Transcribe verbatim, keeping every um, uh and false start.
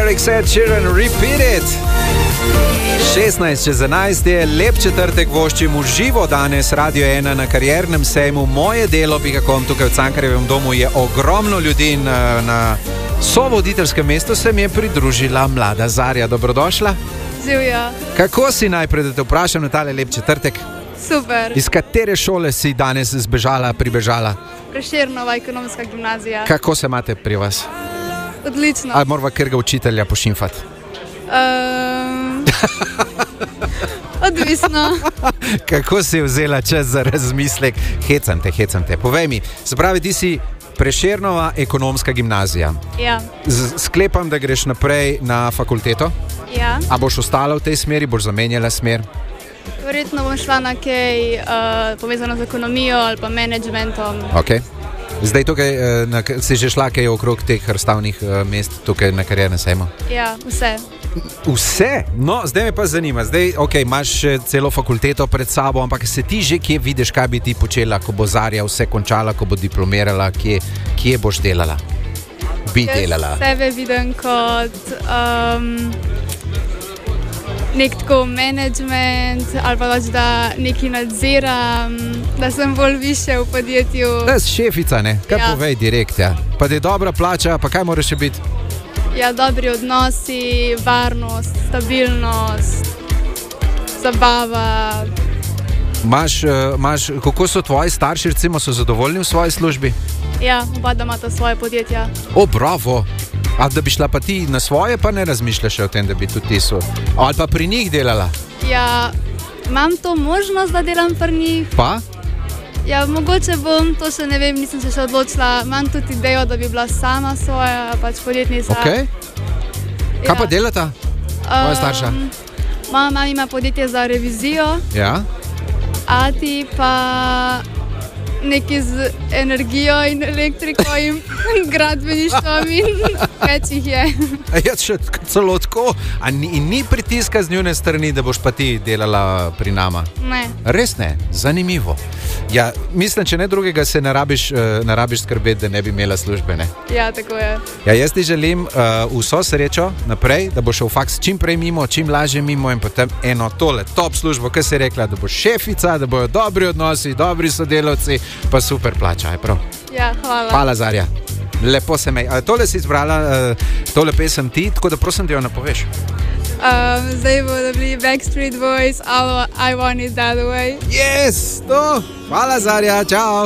Eric said, Sheeran, repeat it. šestnajst čez enajst je lep četrtek, voščim v živo danes Radio ena na kariernem sejmu Moje delo pika com. Tukaj v Cankarjevem domu je ogromno ljudi in na, na sovoditeljskem mestu se mi je pridružila mlada Zarja. Dobrodošla. Živja. Kako si najprej, da te vprašam na tale lep četrtek? Super. Iz katere šole si danes zbežala, pribežala? Prešernova ekonomska gimnazija. Kako se imate pri vas? Odlično. Ali morava kjerga učitelja pošimfati? Um, odvisno. Kako si vzela čas za razmislek? Hecam te, hecam te. Povej mi, spravi, ti si Prešernova ekonomska gimnazija. Ja. Z- sklepam, da greš naprej na fakulteto? Ja. A boš ostala v tej smeri, boš zamenjala smer? Verjetno bom šla na kaj uh, povezano z ekonomijo ali pa menedžmentom. Ok. Zdaj tukaj, eh, na, si že šla kaj okrog teh razstavnih eh, mest tukaj na kariernem sejmu? Ja, vse. Vse? No, zdaj me pa zanima. Zdaj, ok, imaš še celo fakulteto pred sabo, ampak se ti že kje vidiš, kaj bi ti počela, ko bo Zarja vse končala, ko bo diplomirala, kje, kje boš delala? Bi Jaz delala. sebe vidim kot um, nek tako menedžment ali pa pač, da nekaj nadziram, da sem bolj više v podjetju. Da si šefica, ne? Kaj Ja. povej direkt, ja. Pa da je dobra plača, pa kaj moraš še biti? Ja, dobri odnosi, varnost, stabilnost, zabava. Maš, uh, maš, kako so tvoji starši, recimo, so zadovoljni v svoji službi? Ja, oba da imata svoje podjetja. O, bravo! A da bi šla pa ti na svoje, pa ne razmišljaš o tem, da bi tudi ti so? Ali pa pri njih delala? Ja, imam to možnost, da delam pri njih. Pa? Ja, mogoče bom, to še ne vem, nisem se še odločila. Imam tudi idejo, da bi bila sama svoja, pač podjetnica. Ok. Kaj pa delata? Tvoja starša? Moja mama ima podjetje za revizijo, Ja. ati pa nekaj z energijo in elektriko in gradbeništvom in več jih je. Jaz še celo tako. A ni, in ni pritiska z njune strani, da boš pa ti delala pri nama? Ne. Res ne, zanimivo. Ja, mislim, če ne drugega se ne rabiš, uh, ne rabiš skrbeti, da ne bi imela službe, ne? Ja, tako je. Ja, jaz ti želim uh, vso srečo naprej, da boš šel faks čim prej mimo, čim lažje mimo in potem eno tole top službo, kar si rekla, da boš šefica, da bojo dobri odnosi, dobri sodelavci, pa super plača, je prav? Ja, hvala. Hvala, Zarja. Lepo se mej. Tole si izbrala, uh, tole pesem ti, tako da prosim, da jo napoveš. Um, zdaj bodo bili Backstreet Boys, All I Want It That Way. Yes, to. Hvala, Zarja, čau.